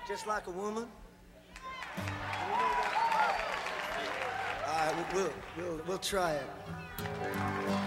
Just like a woman? All right, we'll try it.